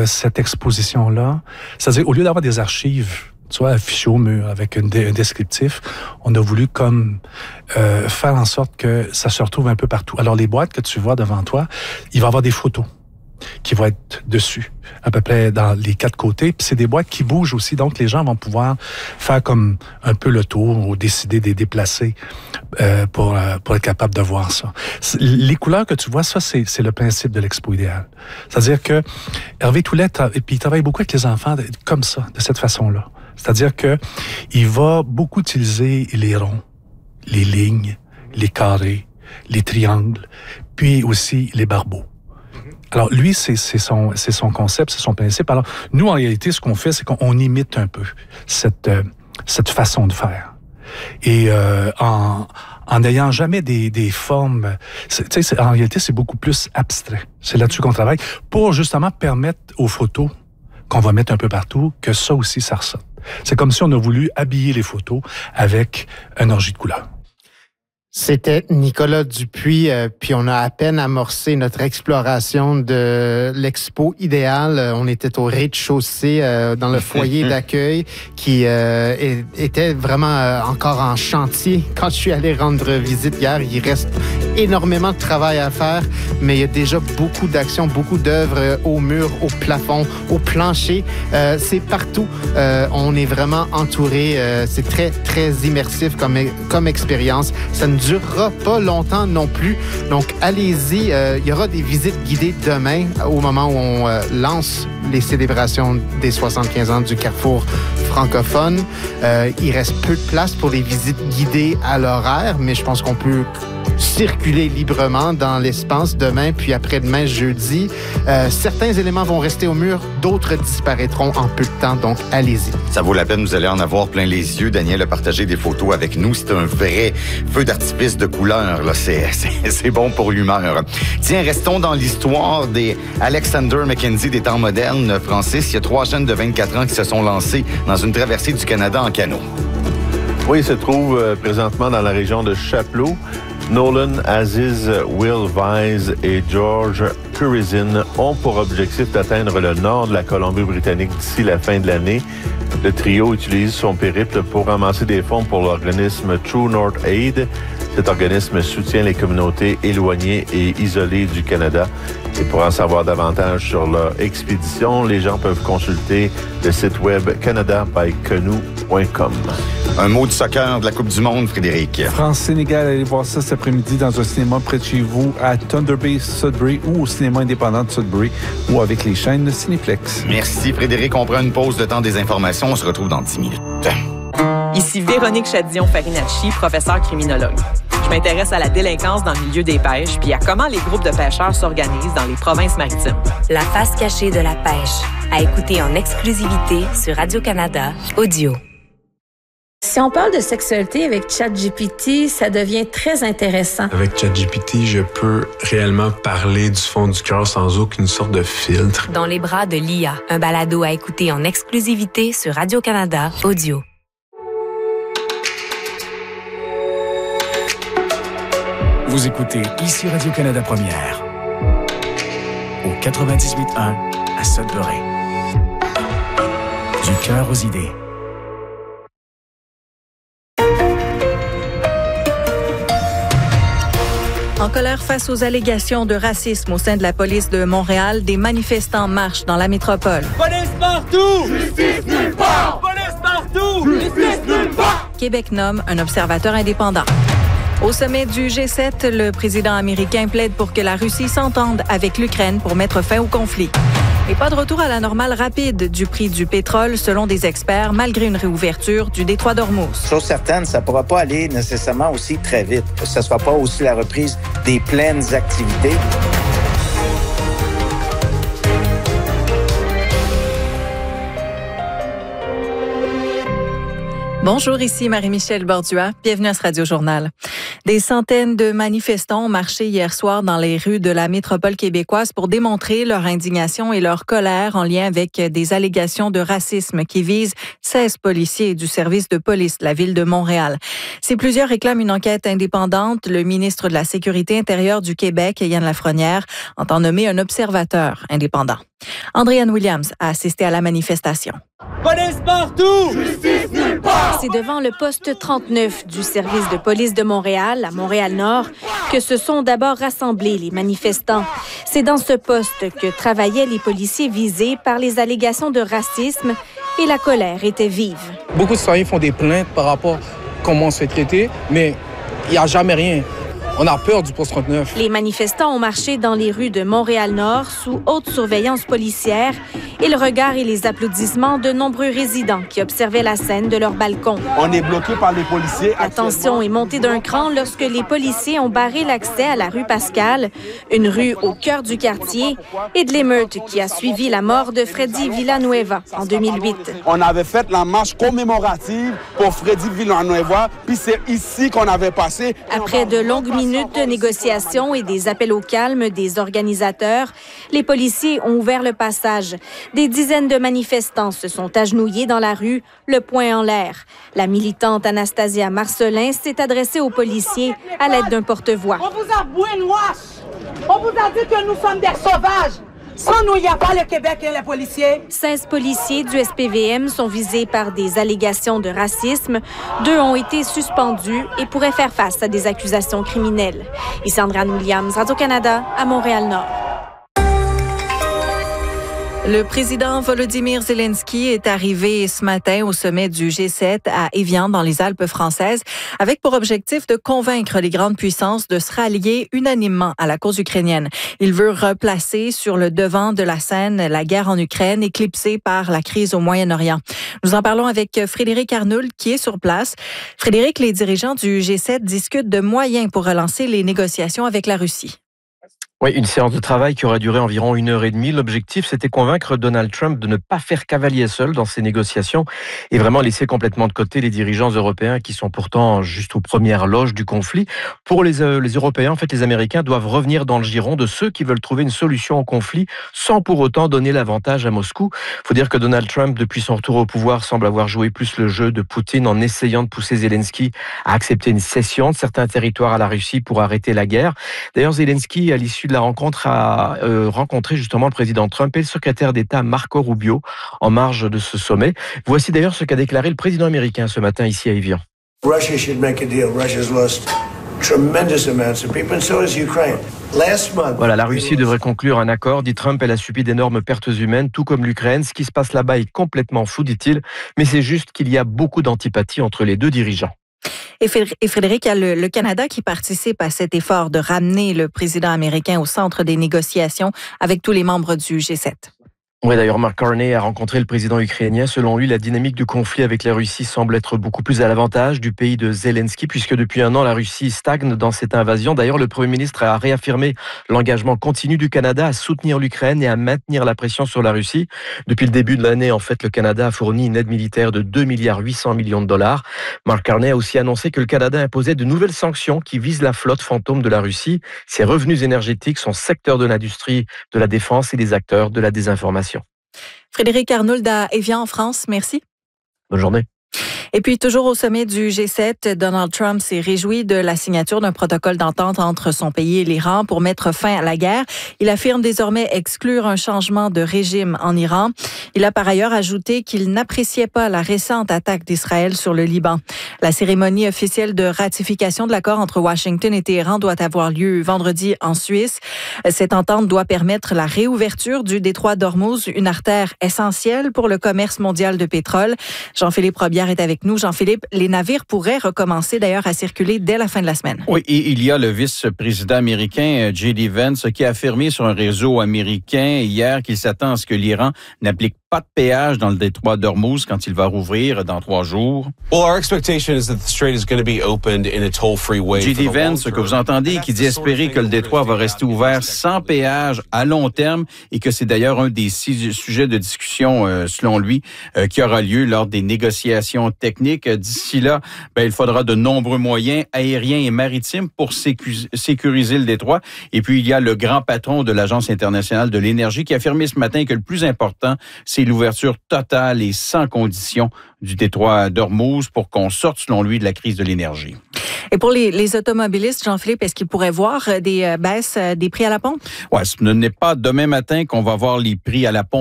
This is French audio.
cette exposition-là, c'est-à-dire, au lieu d'avoir des archives, tu vois, affichées au mur avec un descriptif, on a voulu comme faire en sorte que ça se retrouve un peu partout. Alors, les boîtes que tu vois devant toi, il va y avoir des photos qui vont être dessus, à peu près dans les 4 côtés. Puis c'est des boîtes qui bougent aussi, donc les gens vont pouvoir faire comme un peu le tour ou décider de les déplacer pour être capable de voir ça. Les couleurs que tu vois, ça, c'est le principe de l'expo idéale. C'est-à-dire que Hervé Toulet, et puis il travaille beaucoup avec les enfants comme ça, de cette façon-là. C'est-à-dire que il va beaucoup utiliser les ronds, les lignes, les carrés, les triangles, puis aussi les barbeaux. Alors, lui, c'est son concept, c'est son principe. Alors, nous, en réalité, ce qu'on fait, c'est qu'on imite un peu cette façon de faire. Et en n'ayant jamais des formes... en réalité, c'est beaucoup plus abstrait. C'est là-dessus qu'on travaille pour justement permettre aux photos qu'on va mettre un peu partout que ça aussi, ça ressorte. C'est comme si on a voulu habiller les photos avec un orgie de couleurs. C'était Nicolas Dupuis, puis on a à peine amorcé notre exploration de l'expo idéale. On était au rez-de-chaussée dans le foyer d'accueil qui était vraiment encore en chantier. Quand je suis allé rendre visite hier, il reste énormément de travail à faire, mais il y a déjà beaucoup d'actions, beaucoup d'œuvres au mur, au plafond, au plancher. C'est partout. On est vraiment entouré. C'est très, très immersif comme expérience. Ça ne durera pas longtemps non plus. Donc, allez-y. Il y aura des visites guidées demain au moment où on lance les célébrations des 75 ans du Carrefour francophone. Il reste peu de place pour les visites guidées à l'horaire, mais je pense qu'on peut circuler librement dans l'espace demain puis après-demain, jeudi. Certains éléments vont rester au mur, d'autres disparaîtront en peu de temps, donc allez-y. Ça vaut la peine, vous allez en avoir plein les yeux. Daniel a partagé des photos avec nous. C'est un vrai feu d'artifice de couleurs, là. C'est bon pour l'humeur. Tiens, restons dans l'histoire des Alexander Mackenzie des temps modernes. Francis, il y a 3 jeunes de 24 ans qui se sont lancés dans une traversée du Canada en canot. Oui, il se trouve présentement dans la région de Chapleau. Nolan Aziz, Will Vise et George Curizin ont pour objectif d'atteindre le nord de la Colombie-Britannique d'ici la fin de l'année. Le trio utilise son périple pour ramasser des fonds pour l'organisme True North Aid. Cet organisme soutient les communautés éloignées et isolées du Canada. Et pour en savoir davantage sur leur expédition, les gens peuvent consulter le site web canadabycanoe.com. Un mot du soccer de la Coupe du Monde, Frédéric. France-Sénégal, allez voir ça cet après-midi dans un cinéma près de chez vous à Thunder Bay, Sudbury ou au cinéma indépendant de Sudbury ou avec les chaînes de Cinéplex. Merci, Frédéric. On prend une pause de temps des informations. On se retrouve dans 10 minutes. Ici Véronique Chadillon-Farinacci, professeure criminologue. Je m'intéresse à la délinquance dans le milieu des pêches puis à comment les groupes de pêcheurs s'organisent dans les provinces maritimes. La face cachée de la pêche, à écouter en exclusivité sur Radio-Canada Audio. Si on parle de sexualité avec ChatGPT, ça devient très intéressant. Avec ChatGPT, je peux réellement parler du fond du cœur sans aucune sorte de filtre. Dans les bras de l'IA, un balado à écouter en exclusivité sur Radio-Canada Audio. Vous écoutez ici Radio-Canada Première, au 98.1 à Sudbury. Du cœur aux idées. En colère face aux allégations de racisme au sein de la police de Montréal, des manifestants marchent dans la métropole. Police partout! Justice nulle part! Police partout! Justice nulle part! Québec nomme un observateur indépendant. Au sommet du G7, le président américain plaide pour que la Russie s'entende avec l'Ukraine pour mettre fin au conflit. Et pas de retour à la normale rapide du prix du pétrole, selon des experts, malgré une réouverture du détroit d'Ormuz. Chose certaine, ça ne pourra pas aller nécessairement aussi très vite. Ça ne sera pas aussi la reprise des pleines activités. Bonjour, ici Marie-Michel Bordua. Bienvenue à ce Radio-Journal. Des centaines de manifestants ont marché hier soir dans les rues de la métropole québécoise pour démontrer leur indignation et leur colère en lien avec des allégations de racisme qui visent 16 policiers du service de police de la ville de Montréal. Si plusieurs réclament une enquête indépendante, le ministre de la Sécurité intérieure du Québec, Yann Lafrenière, entend nommer un observateur indépendant. Andréanne Williams a assisté à la manifestation. Police partout! Justice nulle part! C'est devant le poste 39 du service de police de Montréal, à Montréal-Nord, que se sont d'abord rassemblés les manifestants. C'est dans ce poste que travaillaient les policiers visés par les allégations de racisme et la colère était vive. Beaucoup de citoyens font des plaintes par rapport à comment on se fait traiter, mais il n'y a jamais rien. On a peur du poste 39. Les manifestants ont marché dans les rues de Montréal-Nord sous haute surveillance policière et le regard et les applaudissements de nombreux résidents qui observaient la scène de leur balcon. On est bloqué par les policiers. La tension est montée d'un cran lorsque les policiers ont barré l'accès à la rue Pascal, une rue au cœur du quartier, et de l'émeute qui a suivi la mort de Freddy Villanueva en 2008. On avait fait la marche commémorative pour Freddy Villanueva, puis c'est ici qu'on avait passé. Après de longues minutes de négociations et des appels au calme des organisateurs, les policiers ont ouvert le passage. Des dizaines de manifestants se sont agenouillés dans la rue, le poing en l'air. La militante Anastasia Marcelin s'est adressée aux policiers à l'aide d'un porte-voix. On vous a brainwash. On vous a dit que nous sommes des sauvages. Sans nous, il n'y a pas le Québec et les policiers. 16 policiers du SPVM sont visés par des allégations de racisme. 2 ont été suspendus et pourraient faire face à des accusations criminelles. Ici Andréanne Williams, Radio-Canada, à Montréal-Nord. Le président Volodymyr Zelensky est arrivé ce matin au sommet du G7 à Évian, dans les Alpes françaises, avec pour objectif de convaincre les grandes puissances de se rallier unanimement à la cause ukrainienne. Il veut replacer sur le devant de la scène la guerre en Ukraine, éclipsée par la crise au Moyen-Orient. Nous en parlons avec Frédéric Arnould, qui est sur place. Frédéric, les dirigeants du G7 discutent de moyens pour relancer les négociations avec la Russie. Oui, une séance de travail qui aurait duré environ 1h30. L'objectif, c'était convaincre Donald Trump de ne pas faire cavalier seul dans ces négociations et vraiment laisser complètement de côté les dirigeants européens qui sont pourtant juste aux premières loges du conflit. Pour les Européens, en fait, les Américains doivent revenir dans le giron de ceux qui veulent trouver une solution au conflit sans pour autant donner l'avantage à Moscou. Il faut dire que Donald Trump, depuis son retour au pouvoir, semble avoir joué plus le jeu de Poutine en essayant de pousser Zelensky à accepter une cession de certains territoires à la Russie pour arrêter la guerre. D'ailleurs, Zelensky, à l'issue de la rencontre, a rencontré justement le président Trump et le secrétaire d'État Marco Rubio en marge de ce sommet. Voici d'ailleurs ce qu'a déclaré le président américain ce matin ici à Évian. Russia should make a deal. Russia's lost tremendous amounts of people and so has Ukraine. Voilà, la Russie devrait conclure un accord, dit Trump. Elle a subi d'énormes pertes humaines, tout comme l'Ukraine. Ce qui se passe là-bas est complètement fou, dit-il. Mais c'est juste qu'il y a beaucoup d'antipathie entre les deux dirigeants. Et Frédéric, il y a le Canada qui participe à cet effort de ramener le président américain au centre des négociations avec tous les membres du G7. Oui, d'ailleurs, Mark Carney a rencontré le président ukrainien. Selon lui, la dynamique du conflit avec la Russie semble être beaucoup plus à l'avantage du pays de Zelensky, puisque depuis un an, la Russie stagne dans cette invasion. D'ailleurs, le Premier ministre a réaffirmé l'engagement continu du Canada à soutenir l'Ukraine et à maintenir la pression sur la Russie. Depuis le début de l'année, en fait, le Canada a fourni une aide militaire de 2,8 milliards de dollars. Mark Carney a aussi annoncé que le Canada imposait de nouvelles sanctions qui visent la flotte fantôme de la Russie, ses revenus énergétiques, son secteur de l'industrie, de la défense et des acteurs de la désinformation. Frédéric Arnould à Évian en France, merci. Bonne journée. Et puis, toujours au sommet du G7, Donald Trump s'est réjoui de la signature d'un protocole d'entente entre son pays et l'Iran pour mettre fin à la guerre. Il affirme désormais exclure un changement de régime en Iran. Il a par ailleurs ajouté qu'il n'appréciait pas la récente attaque d'Israël sur le Liban. La cérémonie officielle de ratification de l'accord entre Washington et Téhéran doit avoir lieu vendredi en Suisse. Cette entente doit permettre la réouverture du détroit d'Ormuz, une artère essentielle pour le commerce mondial de pétrole. Jean-Philippe Robillard est avec nous. Jean-Philippe, les navires pourraient recommencer d'ailleurs à circuler dès la fin de la semaine. Oui, et il y a le vice-président américain J.D. Vance qui a affirmé sur un réseau américain hier qu'il s'attend à ce que l'Iran n'applique pas de péage dans le détroit d'Ormuz quand il va rouvrir dans 3 jours. Well, our expectation is that the strait is going to be opened in a toll-free way. J.D. Vance, ce que vous entendez, qui dit espérer que le détroit va rester ouvert sans péage à long terme et que c'est d'ailleurs un des 6 sujets de discussion, selon lui, qui aura lieu lors des négociations techniques. D'ici là, il faudra de nombreux moyens aériens et maritimes pour sécuriser le détroit. Et puis, il y a le grand patron de l'Agence internationale de l'énergie qui a affirmé ce matin que le plus important, c'est l'ouverture totale et sans condition du détroit d'Ormuz pour qu'on sorte, selon lui, de la crise de l'énergie. Et pour les automobilistes, Jean-Philippe, est-ce qu'ils pourraient voir des baisses des prix à la pompe? Oui, ce n'est pas demain matin qu'on va voir les prix à la pompe